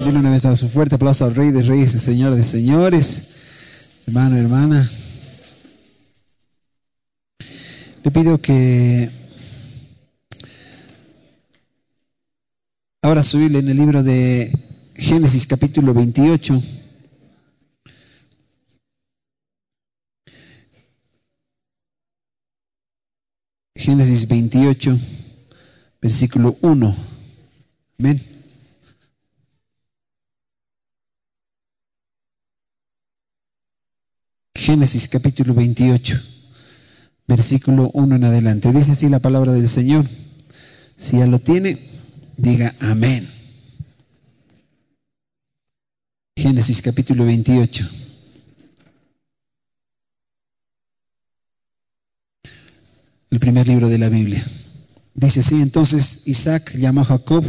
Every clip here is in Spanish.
Dile una vez a su fuerte aplauso al Rey de Reyes y Señor de Señores. Hermano, hermana. Le pido que ahora su Biblia en el libro de Génesis capítulo 28. Génesis 28, versículo 1. Amén. Génesis capítulo 28, versículo 1 en adelante. Dice así la palabra del Señor. Si ya lo tiene, diga amén. Génesis capítulo 28. El primer libro de la Biblia. Dice así: entonces Isaac llamó a Jacob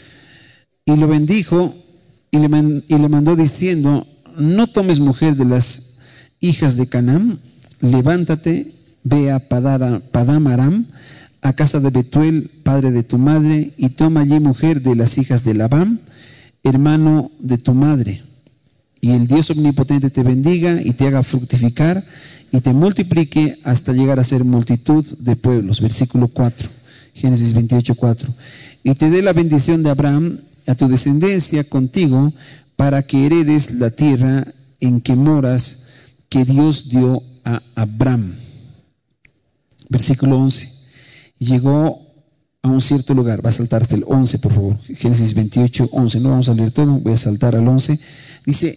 y lo bendijo y le mandó diciendo: no tomes mujer de las hijas de Canaán, levántate, ve a Padán Aram, a casa de Betuel, padre de tu madre, y toma allí mujer de las hijas de Labán, hermano de tu madre. Y el Dios omnipotente te bendiga y te haga fructificar y te multiplique hasta llegar a ser multitud de pueblos. Versículo 4, Génesis 28, 4. Y te dé la bendición de Abraham a tu descendencia contigo, para que heredes la tierra en que moras, que Dios dio a Abraham. Versículo 11. Y llegó a un cierto lugar. Va a saltar hasta el 11, por favor. Génesis 28, 11. No vamos a leer todo, voy a saltar al 11. Dice: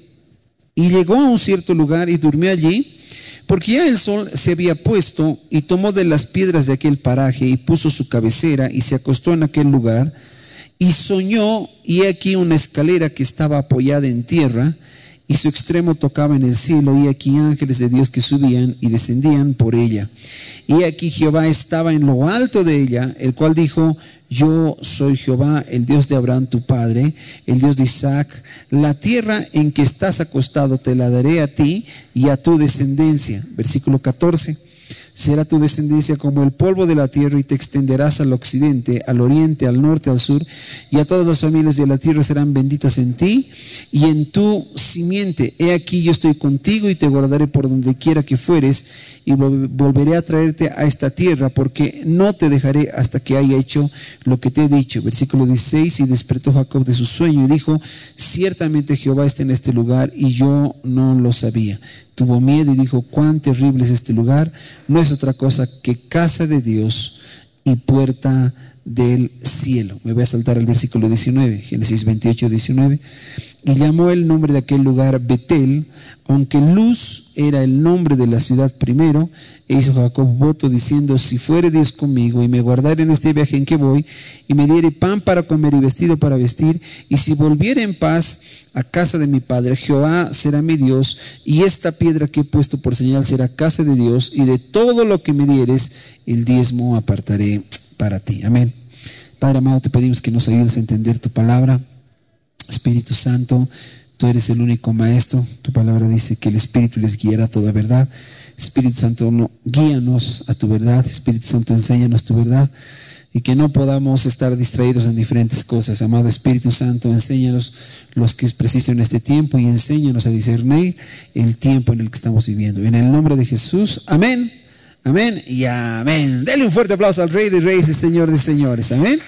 y llegó a un cierto lugar y durmió allí, porque ya el sol se había puesto, y tomó de las piedras de aquel paraje y puso su cabecera y se acostó en aquel lugar, y soñó, y he aquí una escalera que estaba apoyada en tierra, y su extremo tocaba en el cielo, y aquí ángeles de Dios que subían y descendían por ella. Y aquí Jehová estaba en lo alto de ella, el cual dijo: yo soy Jehová, el Dios de Abraham tu padre, el Dios de Isaac. La tierra en que estás acostado te la daré a ti y a tu descendencia. Versículo 14. Será tu descendencia como el polvo de la tierra, y te extenderás al occidente, al oriente, al norte, al sur, y a todas las familias de la tierra serán benditas en ti y en tu simiente. He aquí yo estoy contigo y te guardaré por donde quiera que fueres, y volveré a traerte a esta tierra, porque no te dejaré hasta que haya hecho lo que te he dicho. Versículo 16. Y despertó Jacob de su sueño y dijo: ciertamente Jehová está en este lugar, y yo no lo sabía. Tuvo miedo y dijo: cuán terrible es este lugar. No es otra cosa que casa de Dios y puerta del cielo. Me voy a saltar al versículo 19, Génesis 28, 19. Y llamó el nombre de aquel lugar Betel, aunque Luz era el nombre de la ciudad primero. E hizo Jacob voto diciendo: si fuere Dios conmigo y me guardare en este viaje en que voy, y me diere pan para comer y vestido para vestir, y si volviere en paz a casa de mi padre, Jehová será mi Dios, y esta piedra que he puesto por señal será casa de Dios, y de todo lo que me dieres, el diezmo apartaré para ti. Amén. Padre amado, te pedimos que nos ayudes a entender tu palabra. Espíritu Santo, tú eres el único maestro. Tu palabra dice que el Espíritu les guiará a toda verdad. Espíritu Santo, guíanos a tu verdad. Espíritu Santo, enséñanos tu verdad, y que no podamos estar distraídos en diferentes cosas. Amado Espíritu Santo, enséñanos los que es preciso en este tiempo, y enséñanos a discernir el tiempo en el que estamos viviendo. En el nombre de Jesús, amén, amén y amén. Dele un fuerte aplauso al Rey de Reyes y Señor de Señores. Amén.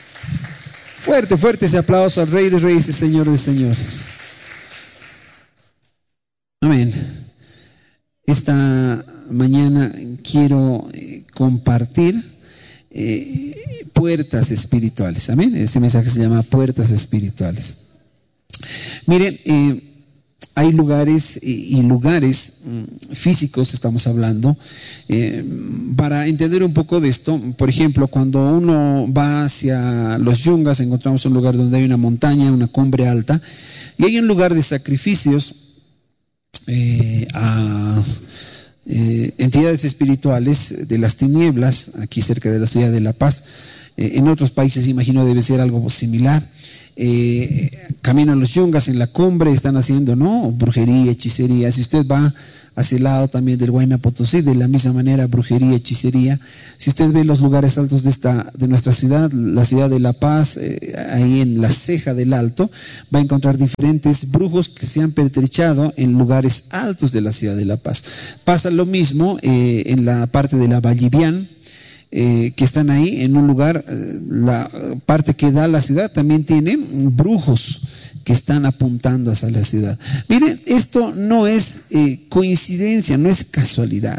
Fuerte, fuerte ese aplauso al Rey de Reyes y Señor de Señores. Amén. Esta mañana quiero compartir puertas espirituales. Amén. Este mensaje se llama puertas espirituales. Mire, hay lugares y lugares físicos, estamos hablando, para entender un poco de esto. Por ejemplo, cuando uno va hacia los Yungas, encontramos un lugar donde hay una montaña, una cumbre alta, y hay un lugar de sacrificios a entidades espirituales de las tinieblas, aquí cerca de la ciudad de La Paz. En otros países, imagino, debe ser algo similar. caminan los yungas en la cumbre, están haciendo, ¿no?, brujería, hechicería. Si usted va hacia el lado también del Huayna Potosí, de la misma manera, brujería, hechicería. Si usted ve los lugares altos de nuestra ciudad, la ciudad de La Paz, ahí en la ceja del Alto, va a encontrar diferentes brujos que se han pertrechado en lugares altos de la ciudad de La Paz. Pasa lo mismo en la parte de la Vallivian, que están ahí en un lugar, la parte que da la ciudad también tiene brujos que están apuntando hacia la ciudad. Miren, esto no es coincidencia, no es casualidad.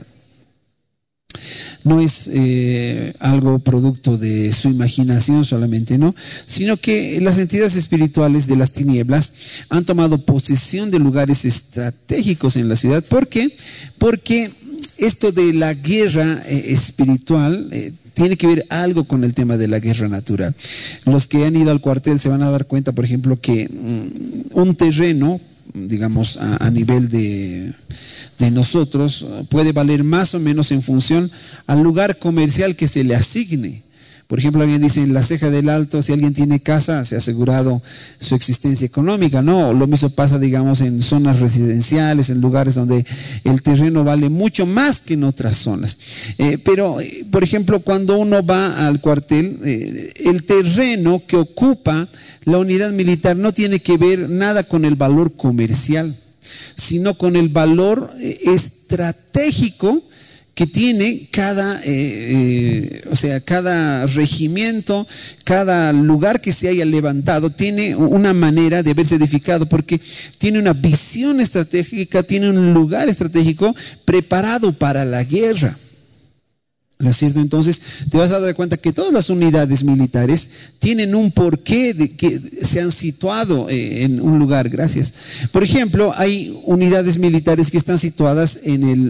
No es algo producto de su imaginación solamente, ¿no? Sino que las entidades espirituales de las tinieblas han tomado posesión de lugares estratégicos en la ciudad. ¿Por qué? Porque esto de la guerra espiritual tiene que ver algo con el tema de la guerra natural. Los que han ido al cuartel se van a dar cuenta, por ejemplo, que un terreno, digamos, a nivel de nosotros, puede valer más o menos en función al lugar comercial que se le asigne. Por ejemplo, alguien dice, en la ceja del Alto, si alguien tiene casa, se ha asegurado su existencia económica, ¿no? Lo mismo pasa, digamos, en zonas residenciales, en lugares donde el terreno vale mucho más que en otras zonas. Pero, por ejemplo, cuando uno va al cuartel, el terreno que ocupa la unidad militar no tiene que ver nada con el valor comercial, sino con el valor estratégico que tiene cada regimiento, cada lugar que se haya levantado, tiene una manera de verse edificado, porque tiene una visión estratégica, tiene un lugar estratégico preparado para la guerra. ¿No es cierto? Entonces te vas a dar cuenta que todas las unidades militares tienen un porqué de que se han situado en un lugar. Gracias. Por ejemplo, hay unidades militares que están situadas en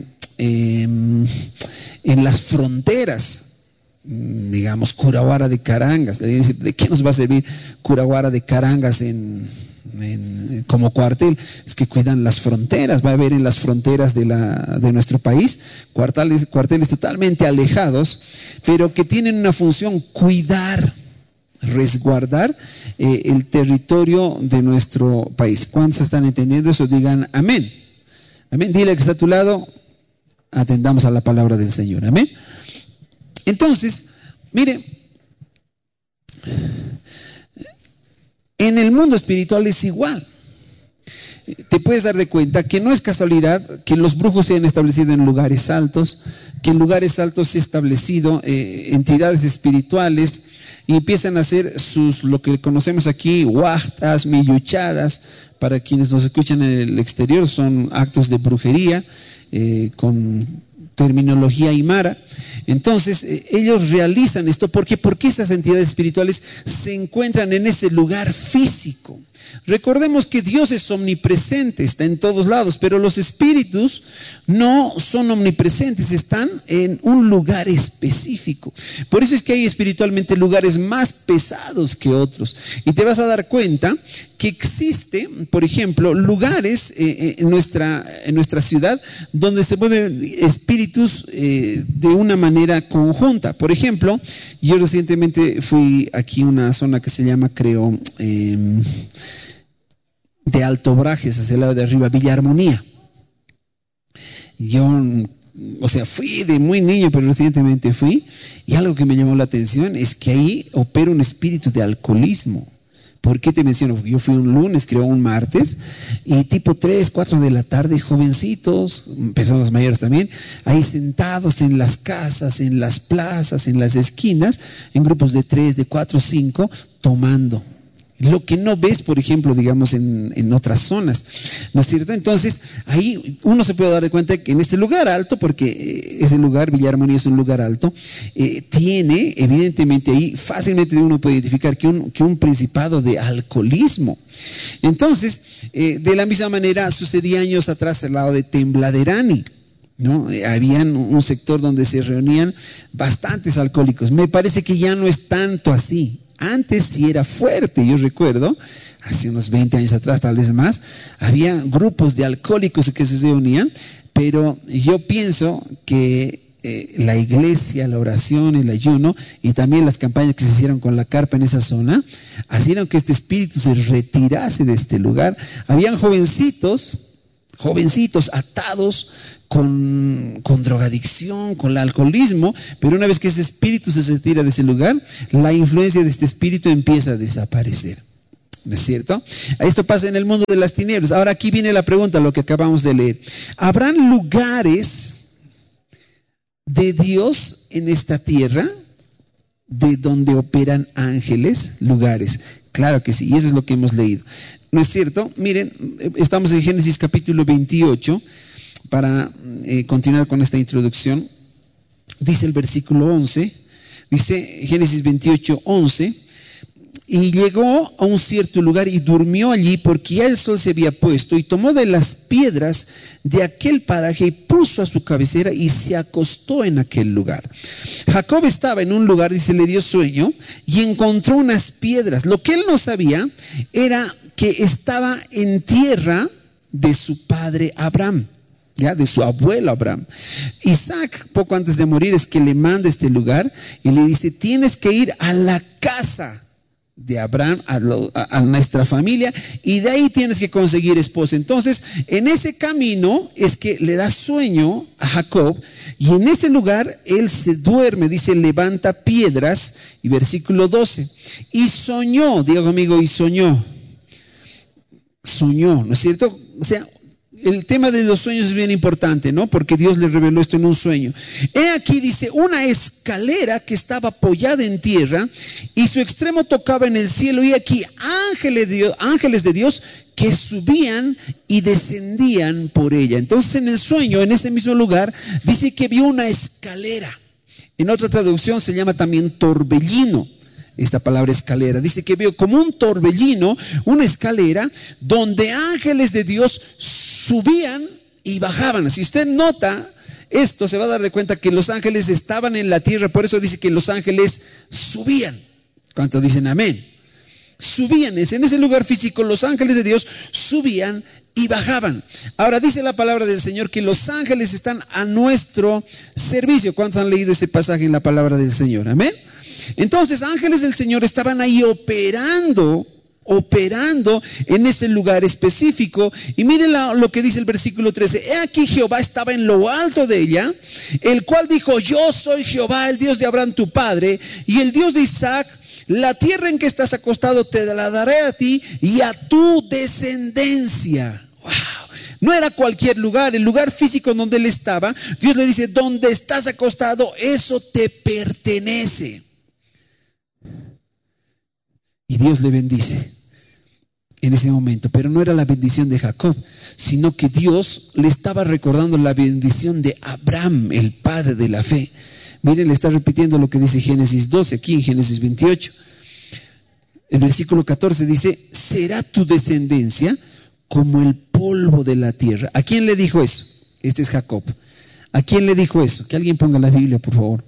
las fronteras, digamos, Curahuara de Carangas. ¿De qué nos va a servir Curahuara de Carangas como cuartel? Es que cuidan las fronteras. Va a haber en las fronteras de nuestro país cuarteles totalmente alejados, pero que tienen una función: cuidar, resguardar el territorio de nuestro país. ¿Cuántos están entendiendo eso? Digan amén. Amén. Dile que está a tu lado: atendamos a la palabra del Señor. Amén. Entonces, mire, en el mundo espiritual es igual. Te puedes dar de cuenta que no es casualidad que los brujos se hayan establecido en lugares altos, que en lugares altos se han establecido entidades espirituales y empiezan a hacer lo que conocemos aquí, huachtas, milluchadas. Para quienes nos escuchan en el exterior, son actos de brujería con terminología aymara. Entonces ellos realizan esto porque esas entidades espirituales se encuentran en ese lugar físico. Recordemos que Dios es omnipresente, está en todos lados, pero los espíritus no son omnipresentes, están en un lugar específico. Por eso es que hay espiritualmente lugares más pesados que otros. Y te vas a dar cuenta que existe, por ejemplo, lugares en nuestra ciudad donde se mueven espíritus de una manera conjunta. Por ejemplo, yo recientemente fui aquí a una zona que se llama, creo, de Alto Brajes, hacia el lado de arriba, Villa Armonía. Yo, fui de muy niño, pero recientemente fui, y algo que me llamó la atención es que ahí opera un espíritu de alcoholismo. ¿Por qué te menciono? Yo fui un lunes, creo un martes, y tipo 3, 4 de la tarde, jovencitos, personas mayores también, ahí sentados en las casas, en las plazas, en las esquinas, en grupos de 3, de 4, 5, tomando. Lo que no ves, por ejemplo, digamos, en otras zonas, ¿no es cierto? Entonces, ahí uno se puede dar de cuenta que en este lugar alto, porque ese lugar, Villa Armonía, es un lugar alto, tiene, evidentemente, ahí fácilmente uno puede identificar que un principado de alcoholismo. Entonces, de la misma manera, sucedía años atrás al lado de Tembladerani, ¿no? Habían un sector donde se reunían bastantes alcohólicos. Me parece que ya no es tanto así. Antes sí era fuerte. Yo recuerdo, hace unos 20 años atrás, tal vez más, había grupos de alcohólicos que se unían, pero yo pienso que la iglesia, la oración, el ayuno y también las campañas que se hicieron con la carpa en esa zona, hicieron que este espíritu se retirase de este lugar. Habían jovencitos atados con drogadicción, con el alcoholismo, pero una vez que ese espíritu se retira de ese lugar, la influencia de este espíritu empieza a desaparecer. ¿No es cierto? Esto pasa en el mundo de las tinieblas. Ahora aquí viene la pregunta, lo que acabamos de leer. ¿Habrán lugares de Dios en esta tierra de donde operan ángeles? Lugares. Claro que sí, y eso es lo que hemos leído. ¿No es cierto? Miren, estamos en Génesis capítulo 28, para continuar con esta introducción. Dice el versículo 11, dice Génesis 28, 11. Y llegó a un cierto lugar y durmió allí porque ya el sol se había puesto, y tomó de las piedras de aquel paraje y puso a su cabecera y se acostó en aquel lugar. Jacob estaba en un lugar, dice, le dio sueño y encontró unas piedras. Lo que él no sabía era que estaba en tierra de su padre Abraham, ya de su abuelo Abraham. Isaac, poco antes de morir, es que le manda a este lugar y le dice: tienes que ir a la casa de Abraham, a nuestra familia, y de ahí tienes que conseguir esposa. Entonces, en ese camino es que le da sueño a Jacob, y en ese lugar él se duerme, dice, levanta piedras, y versículo 12, y soñó, diga conmigo, y soñó, ¿no es cierto? O sea, el tema de los sueños es bien importante, ¿no? Porque Dios le reveló esto en un sueño. He aquí, dice, una escalera que estaba apoyada en tierra y su extremo tocaba en el cielo, y aquí ángeles de Dios que subían y descendían por ella. Entonces, en el sueño, en ese mismo lugar, dice que vio una escalera. En otra traducción se llama también torbellino. Esta palabra escalera, dice que vio como un torbellino, una escalera donde ángeles de Dios subían y bajaban. Si usted nota esto, se va a dar de cuenta que los ángeles estaban en la tierra. Por eso dice que los ángeles subían. ¿Cuántos dicen amén? Subían, en ese lugar físico los ángeles de Dios subían y bajaban. Ahora dice la palabra del Señor que los ángeles están a nuestro servicio. ¿Cuántos han leído ese pasaje en la palabra del Señor? Amén. Entonces, ángeles del Señor estaban ahí operando en ese lugar específico. Y miren lo que dice el versículo 13. He aquí Jehová estaba en lo alto de ella, el cual dijo: yo soy Jehová, el Dios de Abraham tu padre, y el Dios de Isaac. La tierra en que estás acostado te la daré a ti y a tu descendencia. Wow. No era cualquier lugar, el lugar físico donde él estaba. Dios le dice: donde estás acostado, eso te pertenece. Y Dios le bendice en ese momento, pero no era la bendición de Jacob, sino que Dios le estaba recordando la bendición de Abraham, el padre de la fe. Miren, le está repitiendo lo que dice Génesis 12, aquí en Génesis 28. El versículo 14 dice: será tu descendencia como el polvo de la tierra. ¿A quién le dijo eso? Este es Jacob. ¿A quién le dijo eso? Que alguien ponga la Biblia, por favor.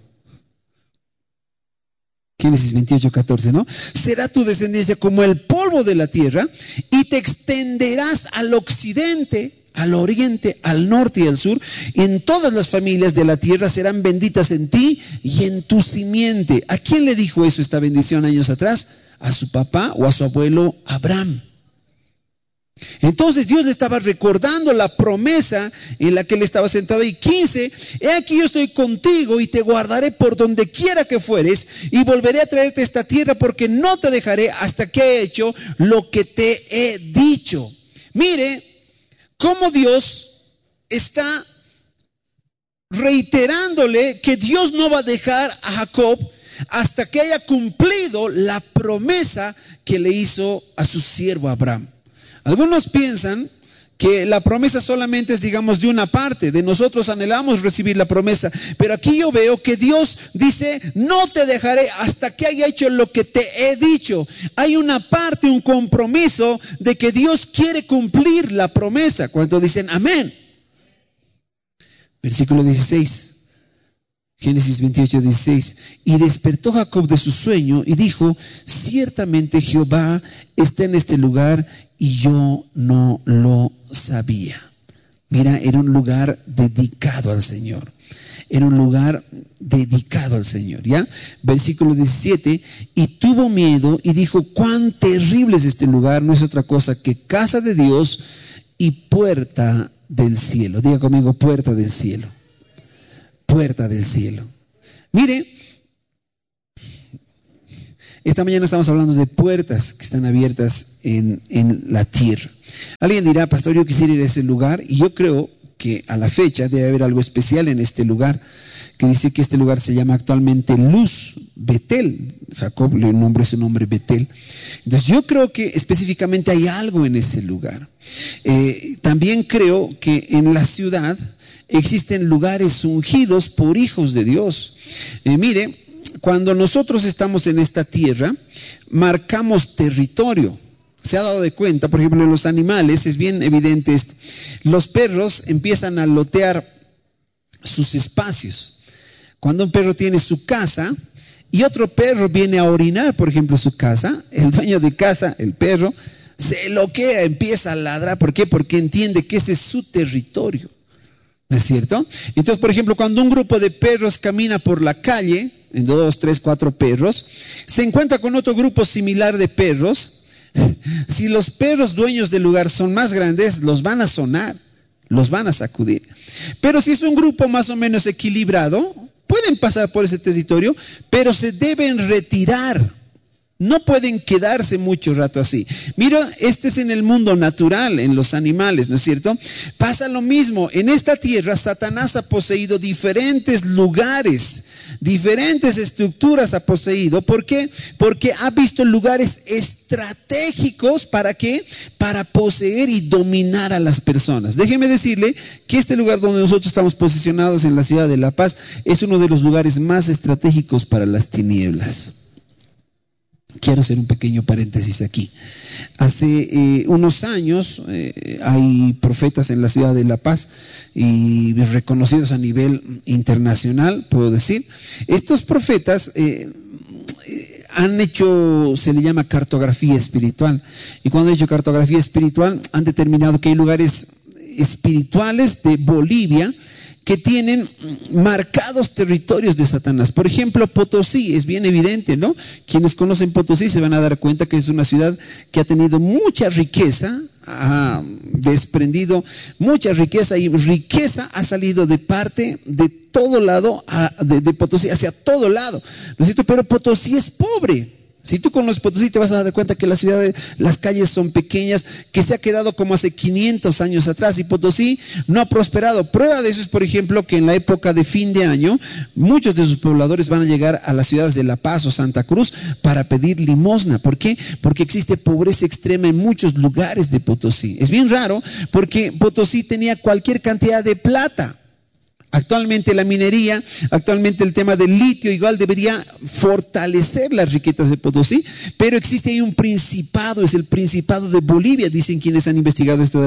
Génesis 28, 14, ¿no? Será tu descendencia como el polvo de la tierra, y te extenderás al occidente, al oriente, al norte y al sur. En todas las familias de la tierra serán benditas en ti y en tu simiente. ¿A quién le dijo eso, esta bendición, años atrás? ¿A su papá o a su abuelo Abraham? Entonces Dios le estaba recordando la promesa en la que él estaba sentado. Y 15, he aquí yo estoy contigo y te guardaré por donde quiera que fueres, y volveré a traerte a esta tierra, porque no te dejaré hasta que haya hecho lo que te he dicho. Mire cómo Dios está reiterándole que Dios no va a dejar a Jacob hasta que haya cumplido la promesa que le hizo a su siervo Abraham. Algunos piensan que la promesa solamente es, digamos, de una parte. De nosotros anhelamos recibir la promesa, pero aquí yo veo que Dios dice: no te dejaré hasta que haya hecho lo que te he dicho. Hay una parte, un compromiso de que Dios quiere cumplir la promesa. ¿Cuántos dicen amén? Versículo 16, Génesis 28, 16. Y despertó Jacob de su sueño y dijo: ciertamente Jehová está en este lugar y yo no lo sabía. Mira, era un lugar dedicado al Señor. Era un lugar dedicado al Señor, ¿ya? Versículo 17, y tuvo miedo y dijo, cuán terrible es este lugar, no es otra cosa que casa de Dios y puerta del cielo. Diga conmigo, puerta del cielo. Puerta del cielo. Mire, esta mañana estamos hablando de puertas que están abiertas en la tierra. Alguien dirá, pastor, yo quisiera ir a ese lugar, y yo creo que a la fecha debe haber algo especial en este lugar, que dice que este lugar se llama actualmente Luz, Betel. Jacob le nombró ese nombre Betel. Entonces yo creo que específicamente hay algo en ese lugar. También creo que en la ciudad existen lugares ungidos por hijos de Dios. Mire, cuando nosotros estamos en esta tierra, marcamos territorio. Se ha dado de cuenta, por ejemplo, en los animales es bien evidente esto. Los perros empiezan a lotear sus espacios. Cuando un perro tiene su casa y otro perro viene a orinar, por ejemplo, en su casa, el dueño de casa, el perro, se loquea, empieza a ladrar. ¿Por qué? Porque entiende que ese es su territorio. ¿No es cierto? Entonces, por ejemplo, cuando un grupo de perros camina por la calle, en 2, 3, 4 perros, se encuentra con otro grupo similar de perros. Si los perros dueños del lugar son más grandes, los van a sonar, los van a sacudir. Pero si es un grupo más o menos equilibrado, pueden pasar por ese territorio, pero se deben retirar. No pueden quedarse mucho rato así. Mira, este es en el mundo natural, en los animales, ¿no es cierto? Pasa lo mismo. En esta tierra, Satanás ha poseído diferentes lugares, diferentes estructuras ha poseído. ¿Por qué? Porque ha visto lugares estratégicos. ¿Para qué? Para poseer y dominar a las personas. Déjeme decirle que este lugar donde nosotros estamos posicionados en la ciudad de La Paz es uno de los lugares más estratégicos para las tinieblas. Quiero hacer un pequeño paréntesis aquí. Hace unos años hay profetas en la ciudad de La Paz y reconocidos a nivel internacional, puedo decir. Estos profetas han hecho, se le llama cartografía espiritual. Y cuando han hecho cartografía espiritual, han determinado que hay lugares espirituales de Bolivia que tienen marcados territorios de Satanás. Por ejemplo, Potosí, es bien evidente, ¿no? Quienes conocen Potosí se van a dar cuenta que es una ciudad que ha tenido mucha riqueza, ha desprendido mucha riqueza, y riqueza ha salido de parte de todo lado, de Potosí hacia todo lado, ¿no es cierto? Pero Potosí es pobre. Si tú conoces Potosí te vas a dar cuenta que las calles son pequeñas, que se ha quedado como hace 500 años atrás, y Potosí no ha prosperado. Prueba de eso es, por ejemplo, que en la época de fin de año muchos de sus pobladores van a llegar a las ciudades de La Paz o Santa Cruz para pedir limosna. ¿Por qué? Porque existe pobreza extrema en muchos lugares de Potosí. Es bien raro porque Potosí tenía cualquier cantidad de plata. Actualmente la minería, actualmente el tema del litio igual debería fortalecer las riquezas de Potosí, pero existe ahí un principado, es el Principado de Bolivia, dicen quienes han investigado esto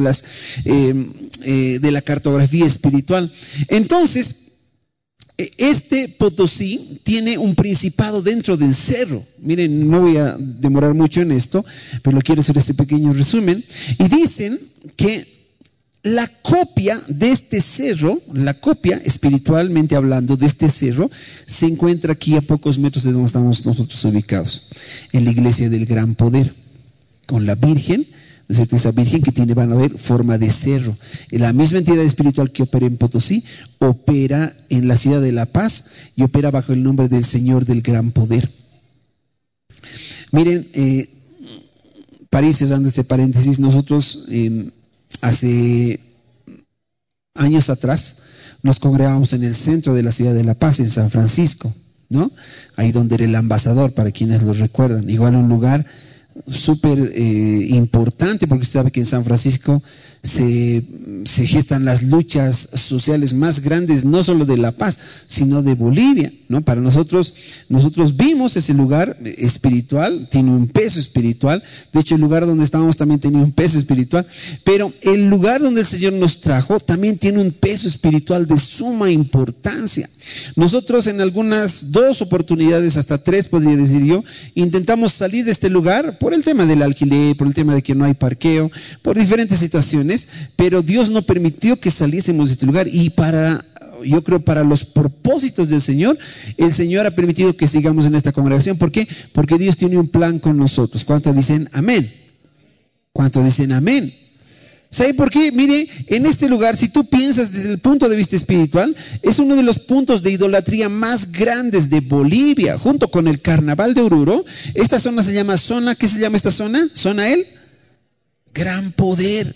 de la cartografía espiritual. Entonces, este Potosí tiene un principado dentro del cerro. Miren, no voy a demorar mucho en esto, pero quiero hacer este pequeño resumen. Y dicen que la copia de este cerro, la copia espiritualmente hablando de este cerro, se encuentra aquí a pocos metros de donde estamos nosotros ubicados, en la iglesia del Gran Poder, con la Virgen, ¿no es cierto? Esa Virgen que tiene, van a ver, forma de cerro. La misma entidad espiritual que opera en Potosí, opera en la ciudad de La Paz y opera bajo el nombre del Señor del Gran Poder. Miren, para ir cerrando este paréntesis, nosotros hace años atrás nos congregábamos en el centro de la ciudad de La Paz, en San Francisco, ¿no? Ahí donde era el ambasador, para quienes lo recuerdan. Igual un lugar súper importante, porque usted sabe que en San Francisco se gestan las luchas sociales más grandes, no solo de La Paz, sino de Bolivia, ¿no? Para nosotros vimos ese lugar espiritual, tiene un peso espiritual. De hecho, el lugar donde estábamos también tenía un peso espiritual, pero el lugar donde el Señor nos trajo también tiene un peso espiritual de suma importancia. Nosotros en algunas 2 oportunidades, hasta 3 podría decir yo, intentamos salir de este lugar por el tema del alquiler, por el tema de que no hay parqueo, por diferentes situaciones, pero Dios no permitió que saliésemos de este lugar. Y para yo creo para los propósitos del Señor, el Señor ha permitido que sigamos en esta congregación. ¿Por qué? Porque Dios tiene un plan con nosotros. ¿Cuántos dicen amén? ¿Cuántos dicen amén? ¿Sabe por qué? Mire, en este lugar, si tú piensas desde el punto de vista espiritual, es uno de los puntos de idolatría más grandes de Bolivia, junto con el Carnaval de Oruro. Esta zona se llama zona, ¿qué se llama esta zona? ¿Zona el? Gran poder.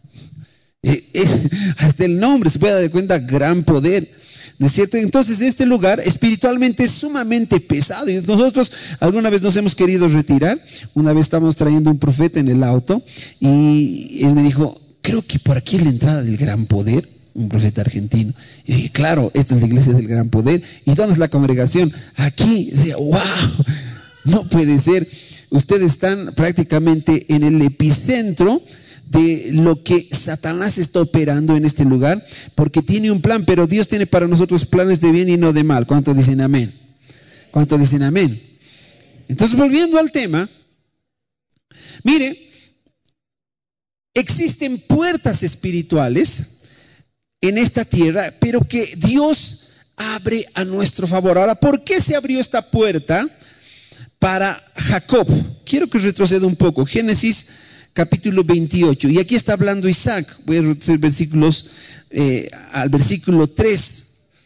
Hasta el nombre se puede dar cuenta, gran poder. ¿No es cierto? Entonces este lugar espiritualmente es sumamente pesado. Y nosotros alguna vez nos hemos querido retirar. Una vez estábamos trayendo un profeta en el auto y él me dijo, creo que por aquí es la entrada del gran poder. Un profeta argentino. Y dije, claro, esto es la iglesia del gran poder. ¿Y dónde es la congregación? Aquí. Y dije, wow, no puede ser. Ustedes están prácticamente en el epicentro de lo que Satanás está operando en este lugar, porque tiene un plan, pero Dios tiene para nosotros planes de bien y no de mal. ¿Cuántos dicen amén? ¿Cuántos dicen amén? Entonces, volviendo al tema, mire, existen puertas espirituales en esta tierra, pero que Dios abre a nuestro favor. Ahora, ¿por qué se abrió esta puerta para Jacob? Quiero que retroceda un poco. Génesis capítulo 28, y aquí está hablando Isaac. Voy a retroceder versículos al versículo 3.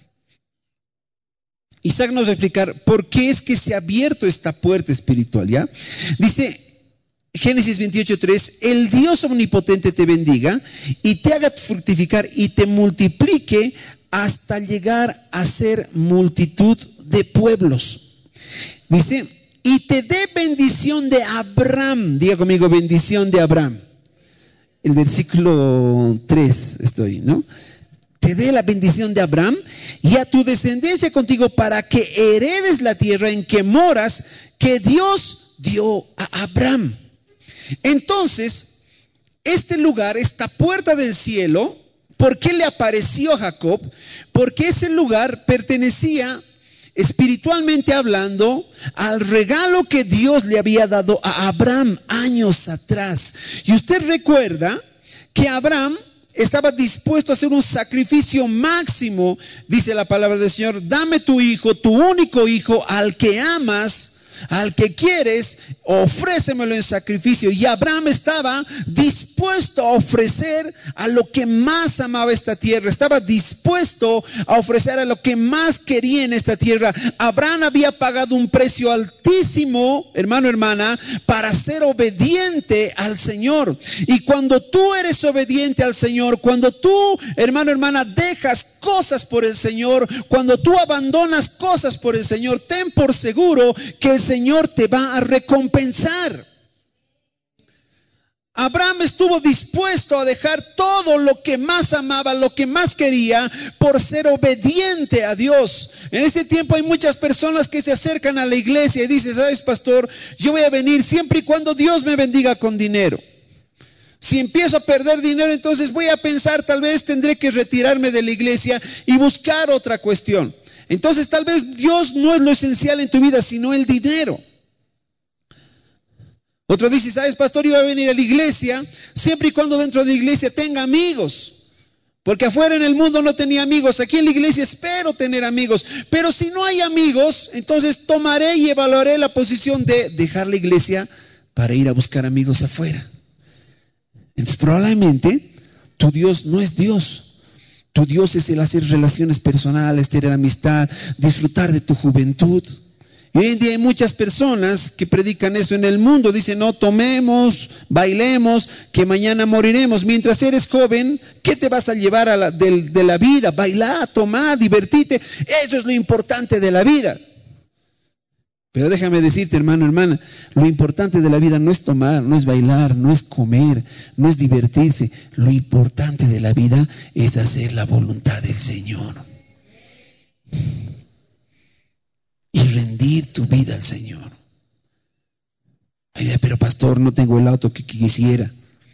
Isaac nos va a explicar por qué es que se ha abierto esta puerta espiritual, ¿ya? Dice Génesis 28:3, el Dios omnipotente te bendiga y te haga fructificar y te multiplique hasta llegar a ser multitud de pueblos. Dice, y te dé bendición de Abraham. Diga conmigo, bendición de Abraham. El versículo 3 estoy, ¿no? Te dé la bendición de Abraham y a tu descendencia contigo para que heredes la tierra en que moras, que Dios dio a Abraham. Entonces, este lugar, esta puerta del cielo, ¿por qué le apareció a Jacob? Porque ese lugar pertenecía, espiritualmente hablando, al regalo que Dios le había dado a Abraham años atrás. Y usted recuerda que Abraham estaba dispuesto a hacer un sacrificio máximo. Dice la palabra del Señor, dame tu hijo, tu único hijo, al que amas, al que quieres, ofrécemelo en sacrificio. Y Abraham estaba dispuesto a ofrecer a lo que más amaba esta tierra. Estaba dispuesto a ofrecer a lo que más quería en esta tierra. Abraham había pagado un precio altísimo, hermano, hermana, para ser obediente al Señor. Y cuando tú eres obediente al Señor, cuando tú, hermano, hermana, dejas cosas por el Señor, cuando tú abandonas cosas por el Señor, ten por seguro que el Señor te va a recompensar. Abraham estuvo dispuesto a dejar todo lo que más amaba, lo que más quería, por ser obediente a Dios. En ese tiempo hay muchas personas que se acercan a la iglesia y dicen, ¿sabes, pastor? Yo voy a venir siempre y cuando Dios me bendiga con dinero. Si empiezo a perder dinero, entonces voy a pensar, tal vez tendré que retirarme de la iglesia y buscar otra cuestión. Entonces tal vez Dios no es lo esencial en tu vida, sino el dinero. Otro dice, ¿sabes, pastor? Yo voy a venir a la iglesia siempre y cuando dentro de la iglesia tenga amigos. Porque afuera en el mundo no tenía amigos. Aquí en la iglesia espero tener amigos. Pero si no hay amigos, entonces tomaré y evaluaré la posición de dejar la iglesia para ir a buscar amigos afuera. Entonces probablemente tu Dios no es Dios. Tu Dios es el hacer relaciones personales, tener amistad, disfrutar de tu juventud. Y hoy en día hay muchas personas que predican eso en el mundo. Dicen, no tomemos, bailemos, que mañana moriremos. Mientras eres joven, ¿qué te vas a llevar de la vida? Bailar, tomar, divertirte. Eso es lo importante de la vida. Pero déjame decirte, hermano, hermana, lo importante de la vida no es tomar, no es bailar, no es comer, no es divertirse. Lo importante de la vida es hacer la voluntad del Señor. Y rendir tu vida al Señor. Ay, pero pastor, no tengo el auto que quisiera.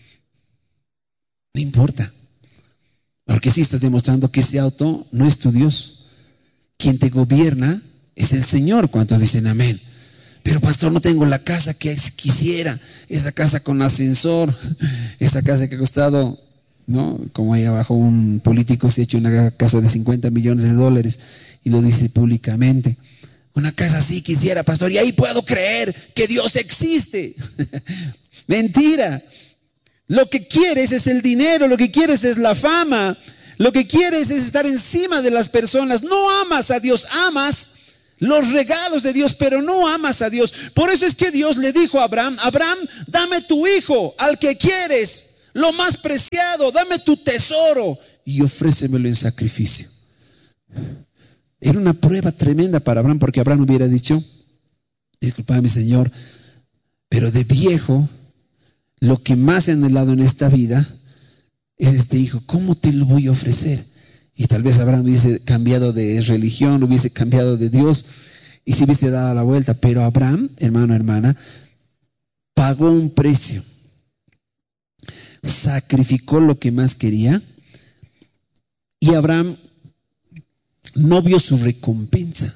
No importa. Porque sí estás demostrando que ese auto no es tu Dios. Quien te gobierna es el Señor. ¿Cuántos dicen amén? Pero pastor, no tengo la casa que quisiera. Esa casa con ascensor, esa casa que ha costado ¿no? Como ahí abajo un político se ha hecho una casa de 50 millones de dólares y lo dice públicamente. Una casa así quisiera, pastor, y ahí puedo creer que Dios existe. Mentira. Lo que quieres es el dinero, lo que quieres es la fama, lo que quieres es estar encima de las personas. No amas a Dios, amas los regalos de Dios, pero no amas a Dios. Por eso es que Dios le dijo a Abraham: Abraham, dame tu hijo, al que quieres, lo más preciado, dame tu tesoro y ofrécemelo en sacrificio. Era una prueba tremenda para Abraham, porque Abraham hubiera dicho: disculpame, Señor, pero de viejo lo que más he anhelado en esta vida es este hijo. ¿Cómo te lo voy a ofrecer? Y tal vez Abraham hubiese cambiado de religión, hubiese cambiado de Dios y se hubiese dado la vuelta. Pero Abraham, hermano, hermana, pagó un precio, sacrificó lo que más quería, y Abraham no vio su recompensa.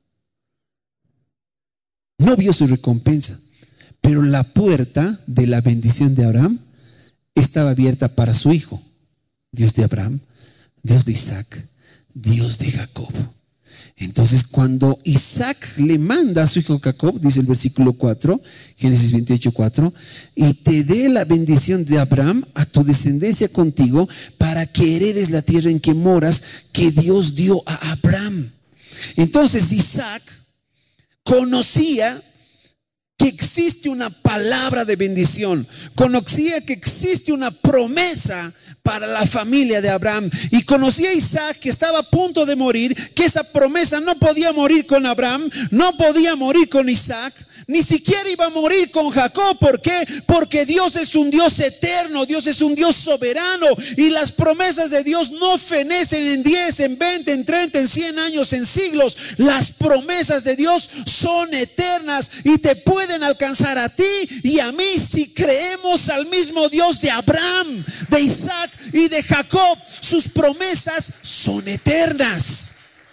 No vio su recompensa. Pero la puerta de la bendición de Abraham estaba abierta para su hijo. Dios de Abraham, Dios de Isaac, Dios de Jacob. Entonces, cuando Isaac le manda a su hijo Jacob, dice el versículo 4, Génesis 28, 4, y te dé la bendición de Abraham a tu descendencia contigo, para que heredes la tierra en que moras, que Dios dio a Abraham. Entonces Isaac conocía que existe una palabra de bendición, conocía que existe una promesa para la familia de Abraham, y conocía a Isaac, que estaba a punto de morir, que esa promesa no podía morir con Abraham, no podía morir con Isaac, ni siquiera iba a morir con Jacob. ¿Por qué? Porque Dios es un Dios eterno, Dios es un Dios soberano, y las promesas de Dios no fenecen en 10, en 20, en 30, en 100 años, en siglos. Las promesas de Dios son eternas y te pueden alcanzar a ti y a mí si creemos al mismo Dios de Abraham, de Isaac y de Jacob. Sus promesas son eternas.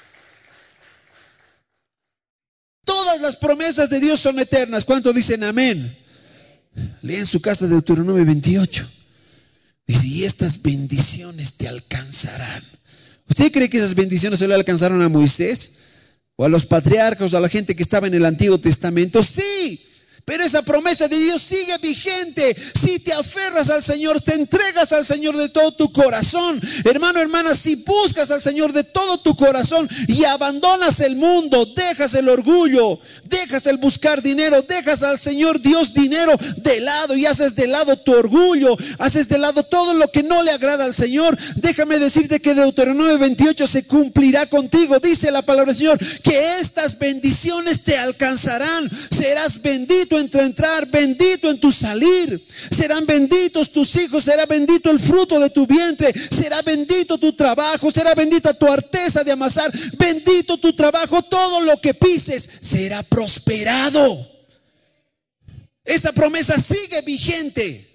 Todas las promesas de Dios son eternas. ¿Cuántos dicen amén? Lee en su casa Deuteronomio 28. Dice: y estas bendiciones te alcanzarán. ¿Usted cree que esas bendiciones se le alcanzaron a Moisés o a los patriarcas o a la gente que estaba en el Antiguo Testamento? Sí. Pero esa promesa de Dios sigue vigente si te aferras al Señor, te entregas al Señor de todo tu corazón. Hermano, hermana, si buscas al Señor de todo tu corazón y abandonas el mundo, dejas el orgullo, dejas el buscar dinero, dejas al Señor Dios dinero de lado y haces de lado tu orgullo, haces de lado todo lo que no le agrada al Señor, déjame decirte que Deuteronomio 28 se cumplirá contigo. Dice la palabra del Señor que estas bendiciones te alcanzarán. Serás bendito en tu entrar, bendito en tu salir. Serán benditos tus hijos, será bendito el fruto de tu vientre, será bendito tu trabajo, será bendita tu arteza de amasar, bendito tu trabajo, todo lo que pises será prosperado. Esa promesa sigue vigente.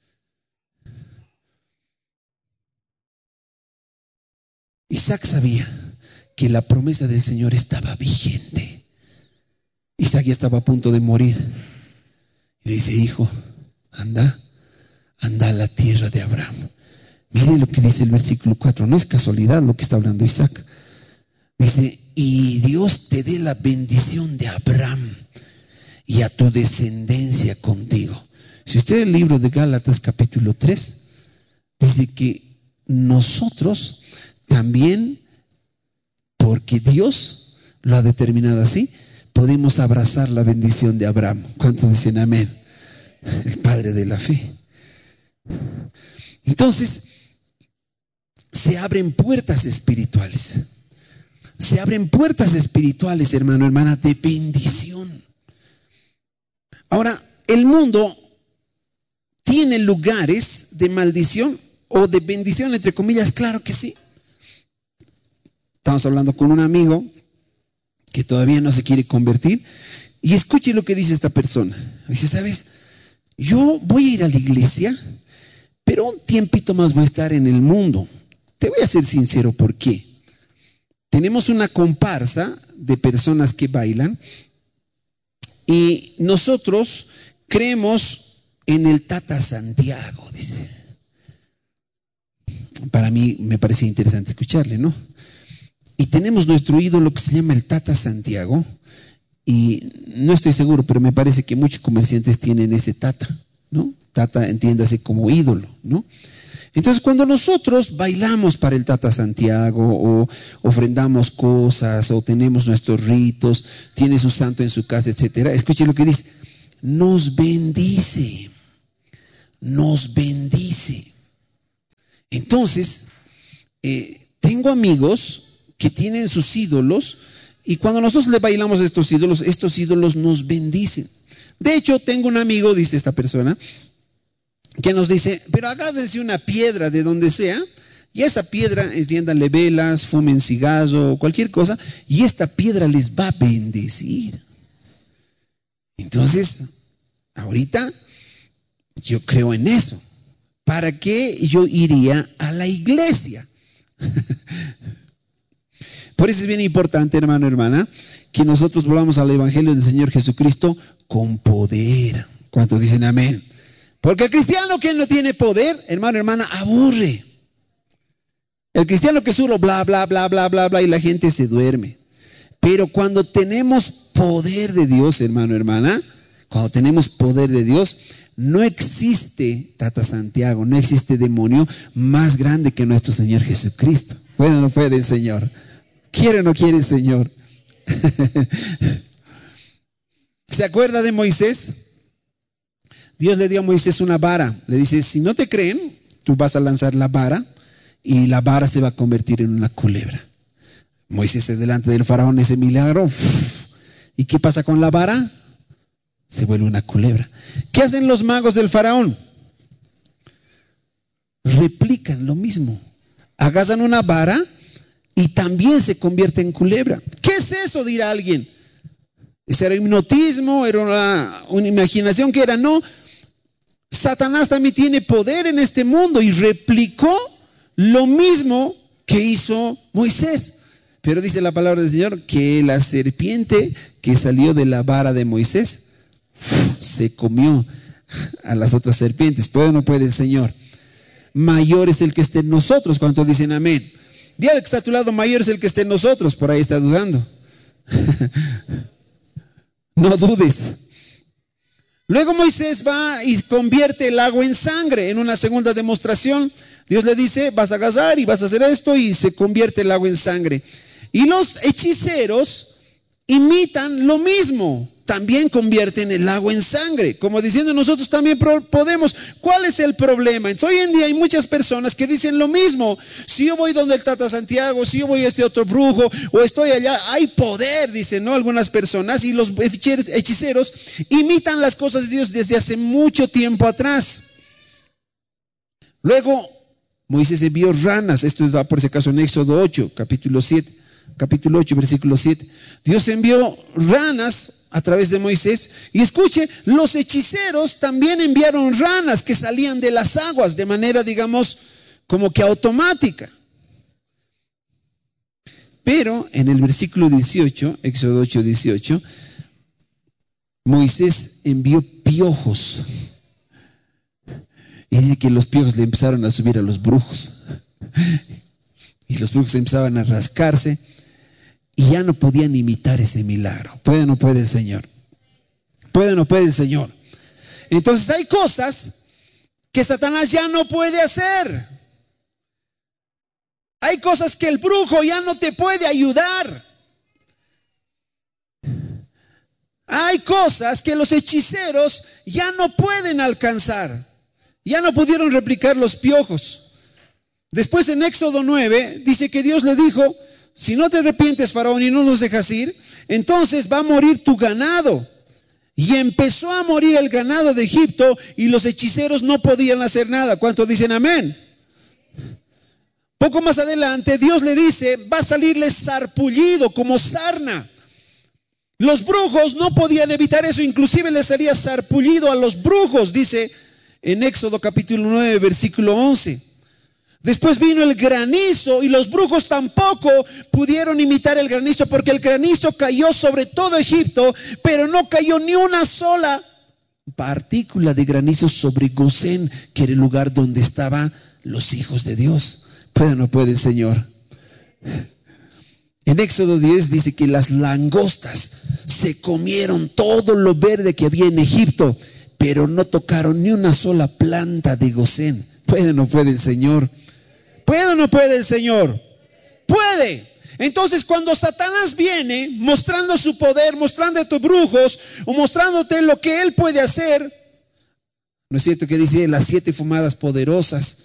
Isaac sabía que la promesa del Señor estaba vigente. Isaac ya estaba a punto de morir. Le dice: hijo, anda a la tierra de Abraham. Mire lo que dice el versículo 4. No es casualidad lo que está hablando Isaac. Dice: y Dios te dé la bendición de Abraham y a tu descendencia contigo. Si usted el libro de Gálatas capítulo 3 dice que nosotros también, porque Dios lo ha determinado así, podemos abrazar la bendición de Abraham. ¿Cuántos dicen amén? El padre de la fe. Entonces, se abren puertas espirituales. Se abren puertas espirituales, hermano, hermana, de bendición. Ahora, el mundo tiene lugares de maldición o de bendición, entre comillas. Claro que sí. Estamos hablando con un amigo que todavía no se quiere convertir, y escuche lo que dice esta persona. Dice: ¿sabes? Yo voy a ir a la iglesia, pero un tiempito más voy a estar en el mundo. Te voy a ser sincero, ¿por qué? Tenemos una comparsa de personas que bailan y nosotros creemos en el Tata Santiago, dice. para mí me parecía interesante escucharle, ¿no? Y tenemos nuestro ídolo que se llama el Tata Santiago, y no estoy seguro, pero me parece que muchos comerciantes tienen ese Tata, ¿no? Tata, entiéndase como ídolo, ¿no? Entonces, cuando nosotros bailamos para el Tata Santiago, o ofrendamos cosas, o tenemos nuestros ritos, tiene su santo en su casa, etcétera, escuche lo que dice: nos bendice, nos bendice. Entonces, tengo amigos que tienen sus ídolos, y cuando nosotros le bailamos a estos ídolos nos bendicen. De hecho, tengo un amigo, dice esta persona, que nos dice: pero agárrense una piedra de donde sea, y a esa piedra enciéndanle velas, fumen cigarro, cualquier cosa, y esta piedra les va a bendecir. Entonces, ahorita yo creo en eso. ¿Para qué yo iría a la iglesia? Por eso es bien importante, hermano, hermana, que nosotros volvamos al Evangelio del Señor Jesucristo con poder. ¿Cuántos dicen amén? Porque el cristiano que no tiene poder, hermano, hermana, aburre. El cristiano que solo bla, bla, bla, bla, bla, bla, y la gente se duerme. Pero cuando tenemos poder de Dios, hermano, hermana, cuando tenemos poder de Dios, no existe, Tata Santiago, no existe demonio más grande que nuestro Señor Jesucristo. ¿Puede o no puede el Señor? ¿Quiere o no quiere el Señor? ¿Se acuerda de Moisés? Dios le dio a Moisés una vara. Le dice: si no te creen, tú vas a lanzar la vara, y la vara se va a convertir en una culebra. Moisés es delante del faraón, ese milagro. ¿Y qué pasa con la vara? Se vuelve una culebra. ¿Qué hacen los magos del faraón? Replican lo mismo. Agarran una vara y también se convierte en culebra. ¿Qué es eso?, dirá alguien. ¿Ese era hipnotismo? ¿Era una imaginación? ¿Qué era? No. Satanás también tiene poder en este mundo y replicó lo mismo que hizo Moisés. Pero dice la palabra del Señor que la serpiente que salió de la vara de Moisés se comió a las otras serpientes. ¿Puede o no puede el Señor? Mayor es el que esté en nosotros. ¿Cuántos dicen amén? Dile al que está a tu lado: mayor es el que esté en nosotros. Por ahí está dudando. No dudes. Luego Moisés va y convierte el agua en sangre en una segunda demostración. Dios le dice: vas a agarrar y vas a hacer esto, y se convierte el agua en sangre. Y los hechiceros imitan lo mismo. También convierten el agua en sangre, como diciendo: nosotros también podemos. ¿Cuál es el problema? Entonces, hoy en día hay muchas personas que dicen lo mismo. Si yo voy donde el Tata Santiago, si yo voy a este otro brujo, o estoy allá, hay poder, dicen, ¿no? Algunas personas. Y los hechiceros imitan las cosas de Dios desde hace mucho tiempo atrás. Luego Moisés envió ranas. Esto está por si acaso en Éxodo 8, capítulo 8, versículo 7. Dios envió ranas a través de Moisés. Y escuche, los hechiceros también enviaron ranas que salían de las aguas de manera, digamos, como que automática. Pero en el versículo 18, Éxodo 8, 18, Moisés envió piojos. Y dice que los piojos le empezaron a subir a los brujos. Y los brujos empezaban a rascarse. Y ya no podían imitar ese milagro. ¿Puede o no puede el Señor? ¿Puede o no puede el Señor? Entonces hay cosas que Satanás ya no puede hacer. Hay cosas que el brujo ya no te puede ayudar. Hay cosas que los hechiceros ya no pueden alcanzar. Ya no pudieron replicar los piojos. Después en Éxodo 9 dice que Dios le dijo: si no te arrepientes, Faraón, y no nos dejas ir, entonces va a morir tu ganado. Y empezó a morir el ganado de Egipto, y los hechiceros no podían hacer nada. ¿Cuántos dicen amén? Poco más adelante Dios le dice: va a salirles sarpullido como sarna. Los brujos no podían evitar eso, inclusive les salía sarpullido a los brujos, dice en Éxodo capítulo 9, versículo 11. Después vino el granizo, y los brujos tampoco pudieron imitar el granizo, porque el granizo cayó sobre todo Egipto, pero no cayó ni una sola partícula de granizo sobre Gosén, que era el lugar donde estaban los hijos de Dios. ¿Puede o no puede el Señor? En Éxodo 10 dice que las langostas se comieron todo lo verde que había en Egipto, pero no tocaron ni una sola planta de Gosén. ¿Puede o no puede el Señor? ¿Puede o no puede el Señor? Puede. Entonces, cuando Satanás viene mostrando su poder, mostrándote brujos o mostrándote lo que él puede hacer, ¿no es cierto que dice las 7 fumadas poderosas?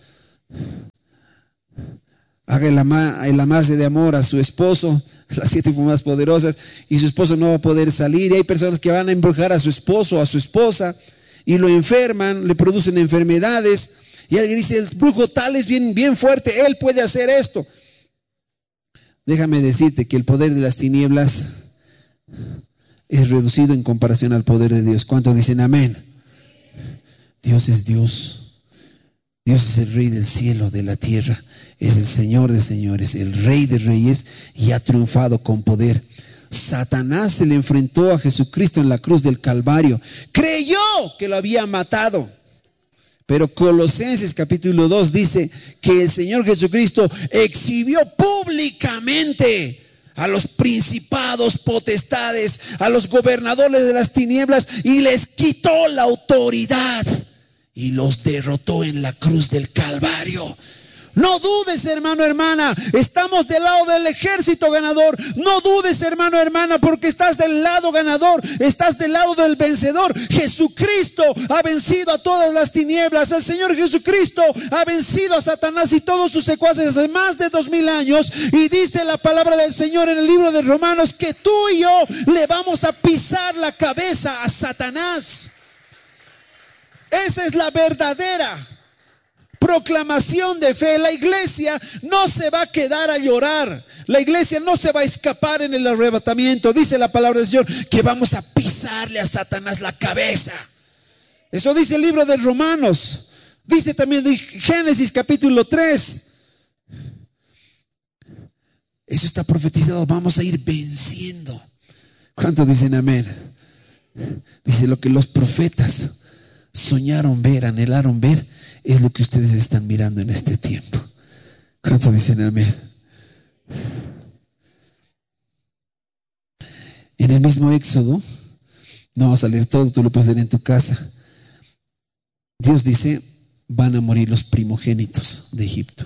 Haga el amarse de amor a su esposo, las 7 fumadas poderosas, y su esposo no va a poder salir. Y hay personas que van a embrujar a su esposo o a su esposa y lo enferman, le producen enfermedades. Y alguien dice, el brujo tal es bien fuerte, él puede hacer esto. Déjame decirte que el poder de las tinieblas es reducido en comparación al poder de Dios. ¿Cuántos dicen amén? Dios es Dios. Dios es el Rey del cielo, de la tierra. Es el Señor de señores, el Rey de reyes, y ha triunfado con poder. Satanás se le enfrentó a Jesucristo en la cruz del Calvario. Creyó que lo había matado. Pero Colosenses capítulo 2 dice que el Señor Jesucristo exhibió públicamente a los principados, potestades, a los gobernadores de las tinieblas, y les quitó la autoridad y los derrotó en la cruz del Calvario. No dudes, hermano, hermana, estamos del lado del ejército ganador. No dudes, hermano, hermana, porque estás del lado ganador, estás del lado del vencedor. Jesucristo ha vencido a todas las tinieblas. El Señor Jesucristo ha vencido a Satanás y todos sus secuaces hace más de 2000 años. Y dice la palabra del Señor en el libro de Romanos que tú y yo le vamos a pisar la cabeza a Satanás. Esa es la verdadera proclamación de fe. La iglesia no se va a quedar a llorar. La iglesia no se va a escapar en el arrebatamiento. Dice la palabra del Señor que vamos a pisarle a Satanás la cabeza. Eso dice el libro de Romanos. Dice también de Génesis capítulo 3. Eso está profetizado. Vamos a ir venciendo. ¿Cuántos dicen amén? Dice lo que los profetas soñaron ver, anhelaron ver, es lo que ustedes están mirando en este tiempo. ¿Cuántos dicen amén? En el mismo Éxodo, no vamos a leer todo, tú lo puedes leer en tu casa. Dios dice, van a morir los primogénitos de Egipto.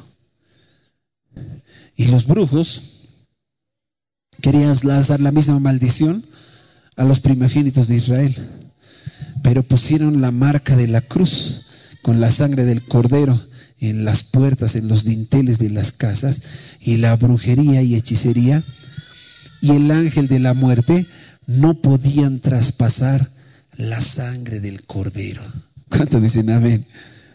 Y los brujos querían lanzar la misma maldición a los primogénitos de Israel, pero pusieron la marca de la cruz con la sangre del cordero en las puertas, en los dinteles de las casas, y la brujería y hechicería y el ángel de la muerte no podían traspasar la sangre del cordero. ¿Cuántos dicen amén?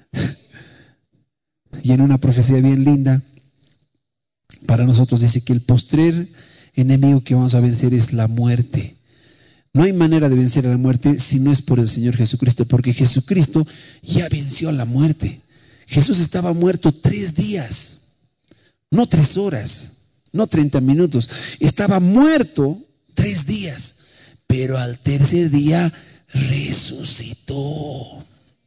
Y en una profecía bien linda para nosotros dice que el postrer enemigo que vamos a vencer es la muerte. No hay manera de vencer a la muerte si no es por el Señor Jesucristo, porque Jesucristo ya venció a la muerte. Jesús estaba muerto 3 días, no 3 horas, no 30 minutos. Estaba muerto 3 días, pero al tercer día resucitó.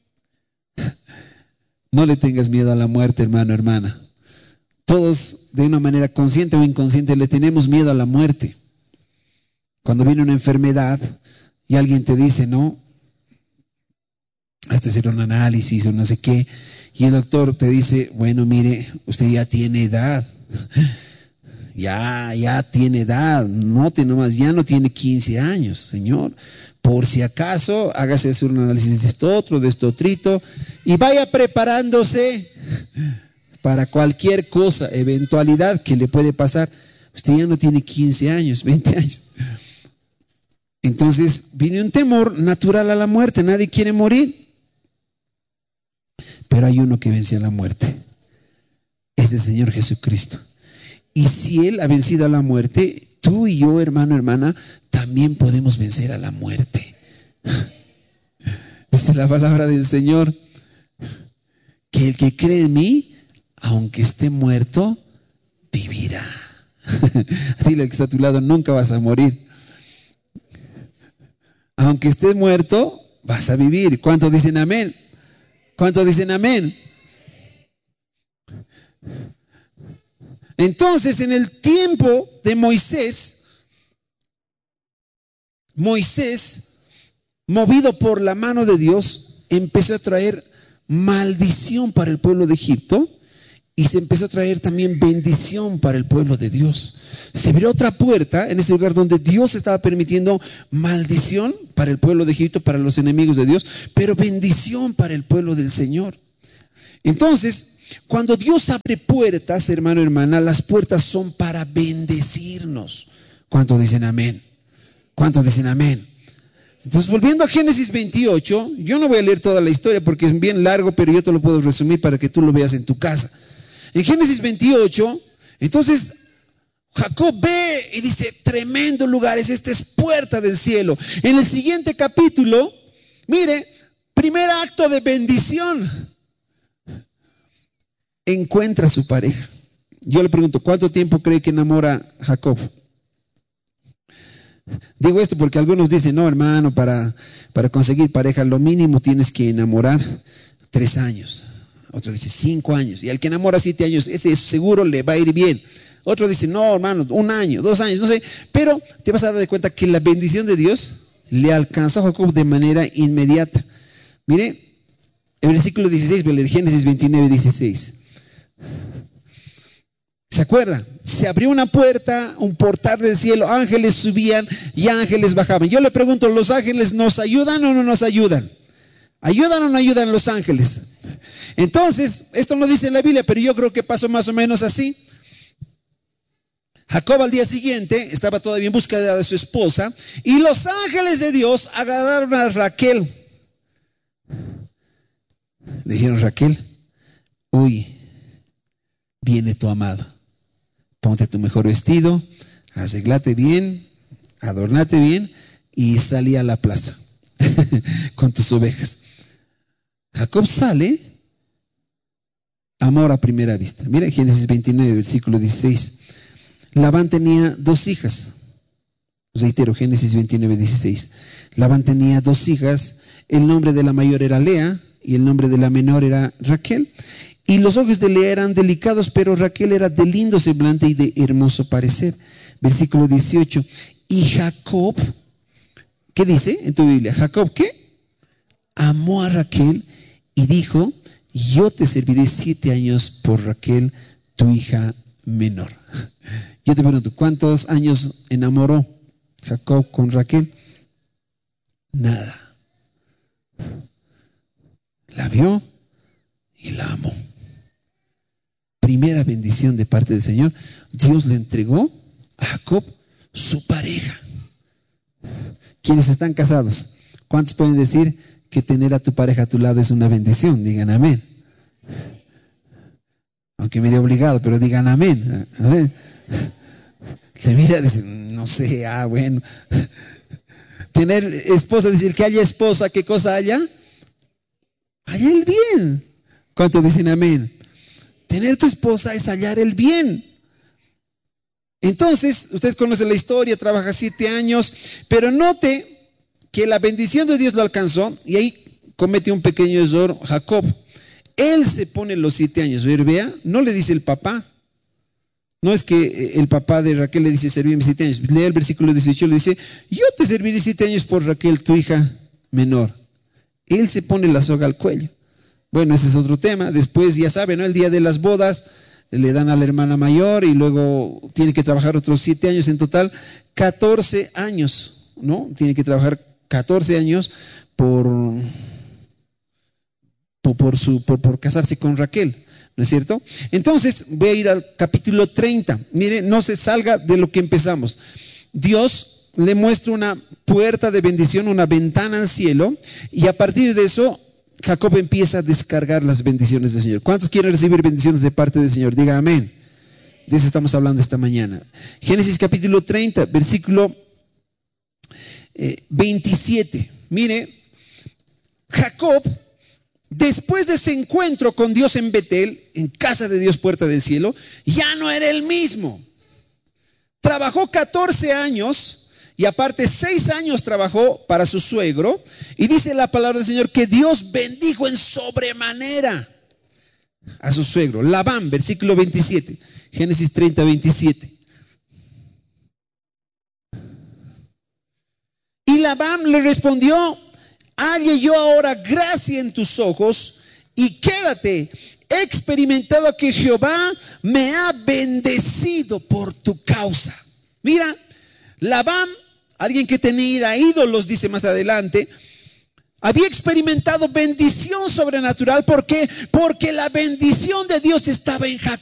No le tengas miedo a la muerte, hermano, hermana. Todos, de una manera consciente o inconsciente, le tenemos miedo a la muerte. Cuando viene una enfermedad y alguien te dice, no, este será un análisis o no sé qué, y el doctor te dice, bueno, mire, usted ya tiene edad, ya tiene edad, note nomás, ya no tiene 15 años, señor. Por si acaso, hágase hacer un análisis de esto otro, de esto otrito, y vaya preparándose para cualquier cosa, eventualidad que le puede pasar. Usted ya no tiene 15 años, 20 años. Entonces viene un temor natural a la muerte. Nadie quiere morir, pero hay uno que vence a la muerte, es el Señor Jesucristo. Y si Él ha vencido a la muerte, tú y yo, hermano, hermana, también podemos vencer a la muerte. Esta es la palabra del Señor, que el que cree en mí, aunque esté muerto, vivirá. Dile al que está a tu lado, nunca vas a morir. Aunque estés muerto, vas a vivir. ¿Cuántos dicen amén? ¿Cuántos dicen amén? Entonces, en el tiempo de Moisés, movido por la mano de Dios, empezó a traer maldición para el pueblo de Egipto y se empezó a traer también bendición para el pueblo de Dios. Se abrió otra puerta en ese lugar donde Dios estaba permitiendo maldición para el pueblo de Egipto, para los enemigos de Dios, pero bendición para el pueblo del Señor. Entonces, cuando Dios abre puertas, hermano, hermana, las puertas son para bendecirnos. ¿Cuántos dicen amén? ¿Cuántos dicen amén? Entonces, volviendo a Génesis 28, yo no voy a leer toda la historia porque es bien largo, pero yo te lo puedo resumir para que tú lo veas en tu casa. En Génesis 28, entonces Jacob ve y dice, tremendo lugar, esta es puerta del cielo. En el siguiente capítulo, mire, primer acto de bendición, encuentra a su pareja. Yo le pregunto, ¿cuánto tiempo cree que enamora Jacob? Digo esto porque algunos dicen, no, hermano, para conseguir pareja lo mínimo tienes que enamorar 3 años. Otro dice 5 años. Y al que enamora 7 años, ese seguro le va a ir bien. Otro dice, no, hermano, 1 año, 2 años, no sé. Pero te vas a dar cuenta que la bendición de Dios le alcanzó a Jacob de manera inmediata. Mire, el versículo 16, voy a leer Génesis 29, 16. ¿Se acuerda? Se abrió una puerta, un portal del cielo, ángeles subían y ángeles bajaban. Yo le pregunto, ¿los ángeles nos ayudan o no nos ayudan? ¿Ayudan o no ayudan los ángeles? Entonces, esto no dice en la Biblia, pero yo creo que pasó más o menos así. Jacob al día siguiente estaba todavía en búsqueda de su esposa y los ángeles de Dios agarraron a Raquel. Le dijeron, Raquel, uy, viene tu amado. Ponte tu mejor vestido, arréglate bien, adornate bien y salí a la plaza con tus ovejas. Jacob sale, amor a primera vista. Mira Génesis 29, versículo 16. Labán tenía 2 hijas. Reitero, Génesis 29, 16. Labán tenía 2 hijas. El nombre de la mayor era Lea y el nombre de la menor era Raquel. Y los ojos de Lea eran delicados, pero Raquel era de lindo semblante y de hermoso parecer. Versículo 18. Y Jacob, ¿qué dice en tu Biblia? Jacob, ¿qué? Amó a Raquel y dijo, yo te serviré 7 años por Raquel, tu hija menor. Yo te pregunto, ¿cuántos años enamoró Jacob con Raquel? Nada. La vio y la amó. Primera bendición de parte del Señor. Dios le entregó a Jacob su pareja. Quienes están casados, ¿cuántos pueden decir que tener a tu pareja a tu lado es una bendición? Digan amén. Aunque medio obligado, pero digan amén. Amén. Le mira y dice, no sé, bueno. Tener esposa, decir que haya esposa, ¿qué cosa haya? Haya el bien. ¿Cuántos dicen amén? Tener tu esposa es hallar el bien. Entonces, usted conoce la historia, trabaja 7 años, pero note que la bendición de Dios lo alcanzó y ahí comete un pequeño error Jacob. Él se pone los 7 años. Vea, no le dice el papá. No es que el papá de Raquel le dice, servirme 7 años. Lea el versículo 18, le dice, yo te serviré 7 años por Raquel, tu hija menor. Él se pone la soga al cuello. Bueno, ese es otro tema. Después, ya saben, ¿no? El día de las bodas le dan a la hermana mayor y luego tiene que trabajar otros 7 años, en total 14 años, ¿no? Tiene que trabajar 14 años por casarse con Raquel, ¿no es cierto? Entonces, voy a ir al capítulo 30. Mire, no se salga de lo que empezamos. Dios le muestra una puerta de bendición, una ventana al cielo, y a partir de eso Jacob empieza a descargar las bendiciones del Señor. ¿Cuántos quieren recibir bendiciones de parte del Señor? Diga amén. De eso estamos hablando esta mañana. Génesis capítulo 30, versículo 27. Mire, Jacob, después de ese encuentro con Dios en Betel, en casa de Dios, puerta del cielo, ya no era el mismo. Trabajó 14 años y aparte 6 años trabajó para su suegro, y dice la palabra del Señor que Dios bendijo en sobremanera. a su suegro. Labán, versículo 27. Génesis 30, 27. Y Labán le respondió: halle yo ahora gracia en tus ojos y quédate. He experimentado que Jehová me ha bendecido por tu causa. Mira, Labán, alguien que tenía ídolos, dice más adelante, había experimentado bendición sobrenatural. ¿Por qué? Porque la bendición de Dios estaba en Jacob.